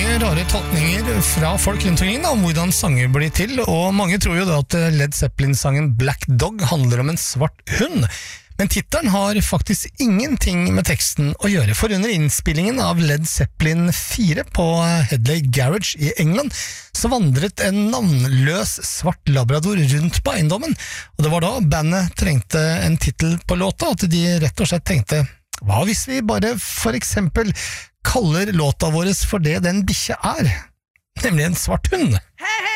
mange rare tolkninger fra folk rundt omkring om hvordan sanger blir til, og mange tror jo da at Led Zeppelin-sangen Black Dog handler om en svart hund. Men tittelen har faktisk ingenting med teksten å gjøre, for under innspillingen av Led Zeppelin 4 på Headley Garage i England, så vandret en navnløs svart labrador rundt på eiendommen, og det var da bandet trengte en titel på låta, at de rett og slett tenkte, hva hvis vi bare for eksempel kaller låta vår for det den bikkje er, nemlig en svart hund?